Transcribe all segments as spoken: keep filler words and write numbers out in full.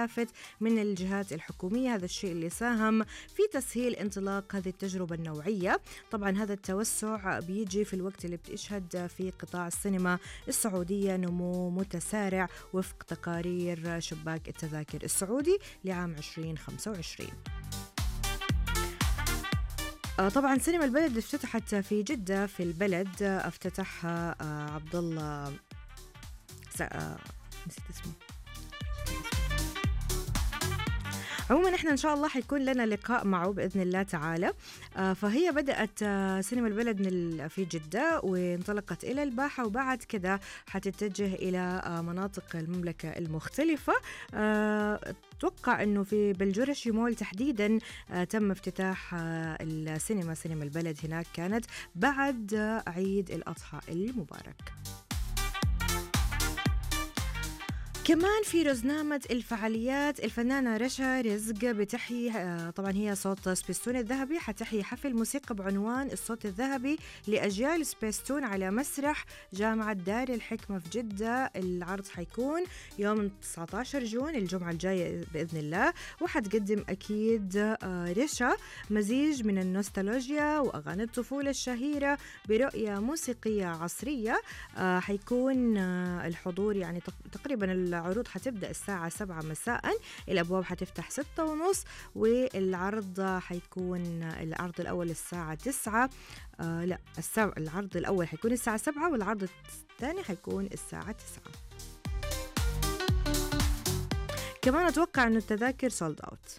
لافت من الجهات الحكومية. هذا الشيء اللي ساهم في تسهيل انطلاق هذه التجربة النوعية. طبعا هذا التوسع بيجي في الوقت اللي بتشهد في قطاع السينما السعودية نمو متسارع وفق تقارير شباك التذاكر السعودي لعام عشرين خمسة وعشرين. طبعا سينما البلد افتتحت في جدة في البلد، افتتحها عبد الله نسيت اسمه. عموما احنا ان شاء الله حيكون لنا لقاء معه باذن الله تعالى. فهي بدات سينما البلد في جده وانطلقت الى الباحه، وبعد كده حتتجه الى مناطق المملكه المختلفه. اتوقع انه في بالجرشي مول تحديدا تم افتتاح السينما سينما البلد هناك، كانت بعد عيد الاضحى المبارك. كمان في رزنامة الفعاليات الفنانة رشا رزق بتحيي، طبعا هي صوت سبيستون الذهبي، حتحيي حفل موسيقى بعنوان الصوت الذهبي لأجيال سبيستون على مسرح جامعة دار الحكمة في جدة. العرض حيكون يوم تسعة عشر جون الجمعة الجاية بإذن الله، وحتقدم أكيد رشا مزيج من النوستالجيا وأغاني الطفولة الشهيرة برؤية موسيقية عصرية. حيكون الحضور يعني تقريبا العروض حتبدأ الساعة سبعة مساء، الأبواب حتفتح ستة ونص، والعرض حيكون العرض الأول الساعة تسعة. آه لا الساعة العرض الأول حيكون الساعة سبعة والعرض الثاني حيكون الساعة تسعة. كمان أتوقع أنه التذاكر سولد أوت.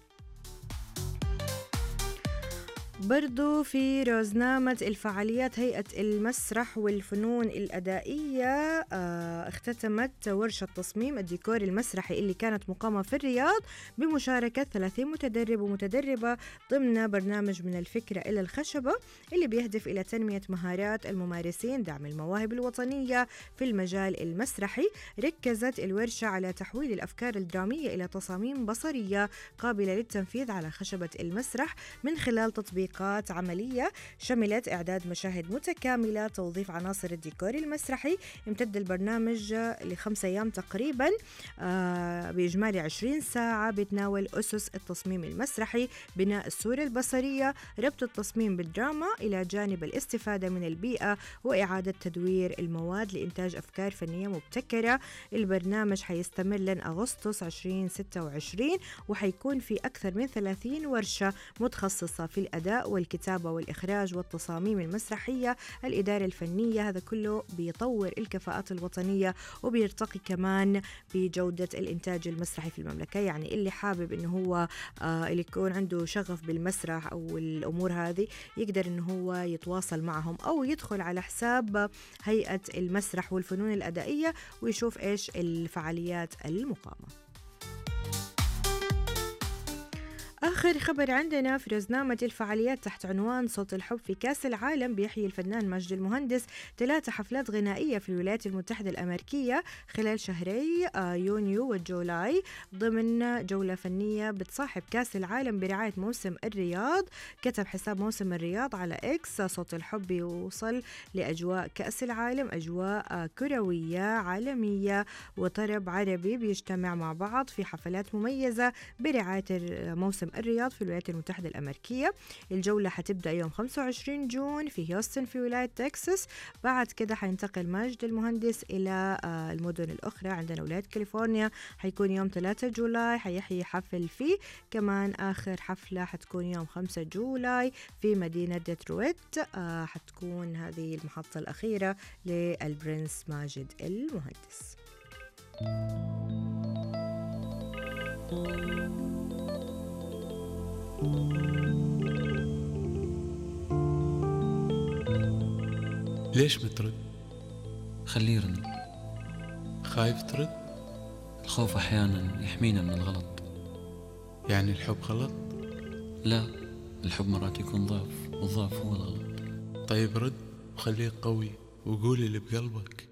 برضو في رزنامة الفعاليات هيئة المسرح والفنون الأدائية اه اختتمت ورشة تصميم الديكور المسرحي اللي كانت مقامة في الرياض بمشاركة ثلاثين متدرب ومتدربة ضمن برنامج من الفكرة إلى الخشبة اللي بيهدف إلى تنمية مهارات الممارسين، دعم المواهب الوطنية في المجال المسرحي. ركزت الورشة على تحويل الأفكار الدرامية إلى تصاميم بصرية قابلة للتنفيذ على خشبة المسرح من خلال تطبيق عملية شملت إعداد مشاهد متكاملة، توظيف عناصر الديكور المسرحي. امتد البرنامج لخمسة أيام تقريبا آه بإجمالي عشرين ساعة، بيتناول أسس التصميم المسرحي، بناء الصورة البصرية، ربط التصميم بالدراما إلى جانب الاستفادة من البيئة وإعادة تدوير المواد لإنتاج أفكار فنية مبتكرة. البرنامج حيستمر لين أغسطس عشرين ستة وعشرين، وحيكون في أكثر من ثلاثين ورشة متخصصة في الأداء والكتابة والإخراج والتصاميم المسرحية، الإدارة الفنية. هذا كله بيطور الكفاءات الوطنية وبيرتقي كمان بجودة الإنتاج المسرحي في المملكة. يعني اللي حابب إنه هو آه اللي يكون عنده شغف بالمسرح أو الأمور هذه يقدر إنه هو يتواصل معهم أو يدخل على حساب هيئة المسرح والفنون الأدائية ويشوف إيش الفعاليات المقامة. آخر خبر عندنا في رزنامة الفعاليات تحت عنوان صوت الحب في كأس العالم، بيحيي الفنان ماجد المهندس ثلاثة حفلات غنائية في الولايات المتحدة الأمريكية خلال شهري يونيو وجولاي ضمن جولة فنية بتصاحب كأس العالم برعاية موسم الرياض. كتب حساب موسم الرياض على إكس: صوت الحب يوصل لأجواء كأس العالم، أجواء كروية عالمية وطرب عربي بيجتمع مع بعض في حفلات مميزة برعاية موسم الرياض في الولايات المتحدة الأمريكية. الجولة حتبدأ يوم خمسة وعشرين جون في هيوستن في ولاية تكساس. بعد كده حينتقل ماجد المهندس إلى المدن الأخرى. عندنا ولاية كاليفورنيا حيكون يوم ثلاثة جولاي حيحيي حفل فيه. كمان آخر حفلة حتكون يوم خمسة جولاي في مدينة ديترويت، حتكون هذه المحطة الأخيرة للبرنس ماجد المهندس. ليش بترد؟ خليه يرد. خايف ترد؟ الخوف أحيانا يحمينا من الغلط. يعني الحب غلط؟ لا، الحب مرات يكون ضعف والضعف هو الغلط. طيب رد وخليك قوي وقولي اللي بقلبك.